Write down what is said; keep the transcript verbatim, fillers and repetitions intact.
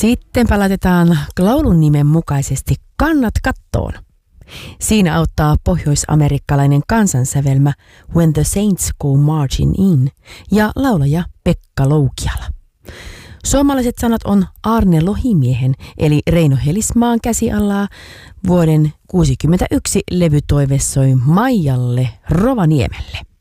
Sitten laitetaan laulun nimen mukaisesti Kannat kattoon. Siinä auttaa pohjoisamerikkalainen kansansävelmä When the Saints Go Marching In ja laulaja Pekka Loukiala. Suomalaiset sanat on Arne Lohimiehen eli Reino Helismaan käsialaa. Vuoden kuusikymmentäyksi levy toivessoi Maijalle Rovaniemelle.